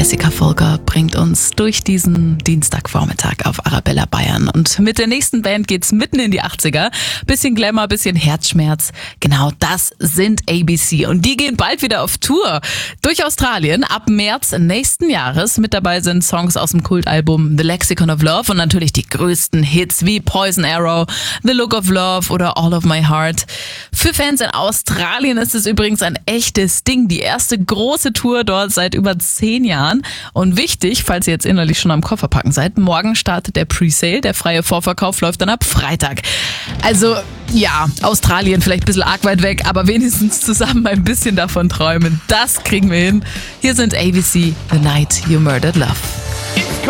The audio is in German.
Jessica Folger bringt uns durch diesen Dienstagvormittag auf Arabella Bayern. Und mit der nächsten Band geht's mitten in die 80er. Bisschen Glamour, bisschen Herzschmerz. Genau das sind ABC. Und die gehen bald wieder auf Tour durch Australien ab März nächsten Jahres. Mit dabei sind Songs aus dem Kultalbum The Lexicon of Love und natürlich die größten Hits wie Poison Arrow, The Look of Love oder All of My Heart. Für Fans in Australien ist es übrigens ein echtes Ding. Die erste große Tour dort seit über 10 Jahren. Und wichtig, falls ihr jetzt innerlich schon am Koffer packen seid, morgen startet der Presale. Der freie Vorverkauf läuft dann ab Freitag. Also ja, Australien vielleicht ein bisschen arg weit weg, aber wenigstens zusammen ein bisschen davon träumen. Das kriegen wir hin. Hier sind ABC, The Night You Murdered Love.